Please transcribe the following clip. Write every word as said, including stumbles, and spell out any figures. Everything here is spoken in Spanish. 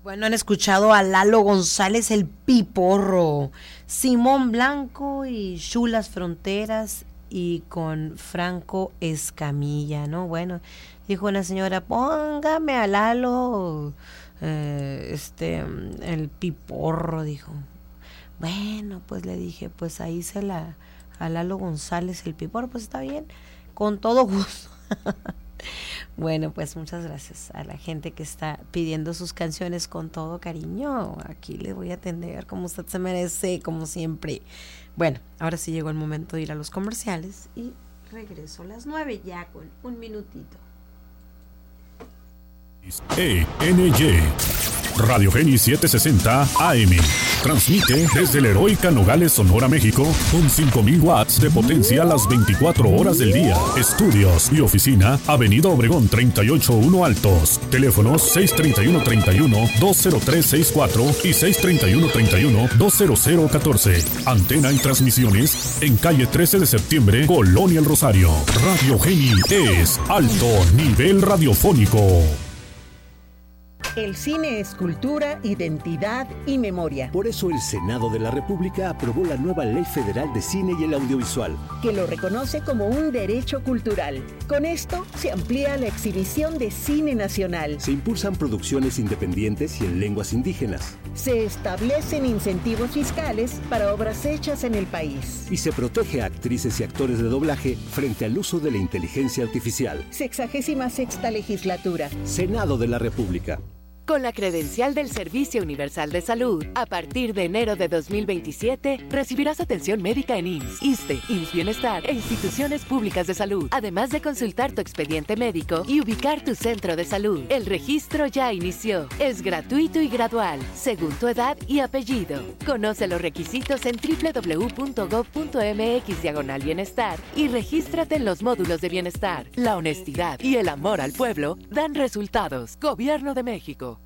Bueno, han escuchado a Lalo González, el Piporro, Simón Blanco y Chulas Fronteras y con Franco Escamilla, ¿no? Bueno, dijo una señora, póngame a Lalo, eh, este, el Piporro, dijo. Bueno, pues le dije, pues ahí se la, a Lalo González, el Piporro, pues está bien, con todo gusto. Bueno, pues muchas gracias a la gente que está pidiendo sus canciones con todo cariño. Aquí le voy a atender como usted se merece, como siempre. Bueno, ahora sí llegó el momento de ir a los comerciales y regreso a las nueve ya con un minutito. E N Y Radio Génis setecientos sesenta A M transmite desde el Heroica Nogales, Sonora, México, con cinco mil watts de potencia las veinticuatro horas del día. Estudios y oficina, Avenida Obregón treinta y ocho uno Altos. Teléfonos seis treinta y uno treinta y uno dos cero tres sesenta y cuatro y seis treinta y uno treinta y uno dos cero cero catorce. Antena y transmisiones en calle trece de septiembre, Colonia El Rosario. Radio Génis es alto nivel radiofónico. El cine es cultura, identidad y memoria. Por eso el Senado de la República aprobó la nueva Ley Federal de Cine y el Audiovisual, que lo reconoce como un derecho cultural. Con esto se amplía la exhibición de cine nacional. Se impulsan producciones independientes y en lenguas indígenas. Se establecen incentivos fiscales para obras hechas en el país. Y se protege a actrices y actores de doblaje frente al uso de la inteligencia artificial. Sexagésima sexta legislatura. Senado de la República. Con la credencial del Servicio Universal de Salud, a partir de enero de dos mil veintisiete, recibirás atención médica en I M S S, ISSSTE, I M S S Bienestar e instituciones públicas de salud, además de consultar tu expediente médico y ubicar tu centro de salud. El registro ya inició. Es gratuito y gradual, según tu edad y apellido. Conoce los requisitos en doble u doble u doble u punto gob punto eme equis diagonal bienestar y regístrate en los módulos de bienestar. La honestidad y el amor al pueblo dan resultados. Gobierno de México.